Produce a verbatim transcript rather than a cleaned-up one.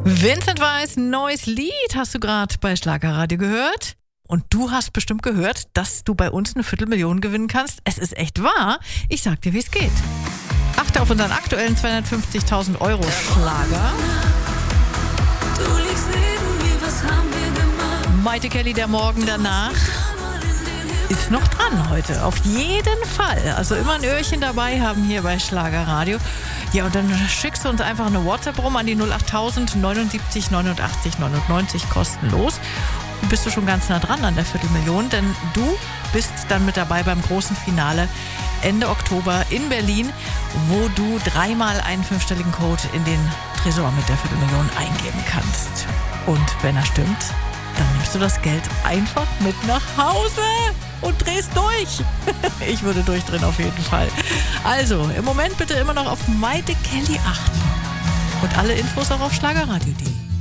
Vincent Weiss, neues Lied hast du gerade bei Schlagerradio gehört. Und du hast bestimmt gehört, dass du bei uns eine Viertelmillion gewinnen kannst. Es ist echt wahr. Ich sag dir, wie es geht. Achte auf unseren aktuellen zweihundertfünfzigtausend Euro Schlager. Maite Kelly, der Morgen danach, ist noch dran heute. Auf jeden Fall. Also immer ein Öhrchen dabei haben hier bei Schlagerradio. Ja, und dann schickst du uns einfach eine WhatsApp rum an die null achttausend neunundsiebzig neunundachtzig neunundneunzig kostenlos. Und bist du schon ganz nah dran an der Viertelmillion, denn du bist dann mit dabei beim großen Finale Ende Oktober in Berlin, wo du dreimal einen fünfstelligen Code in den Tresor mit der Viertelmillion eingeben kannst. Und wenn er stimmt, dann nimmst du das Geld einfach mit nach Hause und drehst durch. Ich würde durchdrehen auf jeden Fall. Also, im Moment bitte immer noch auf Maite Kelly achten. Und alle Infos auch auf schlagerradio punkt de.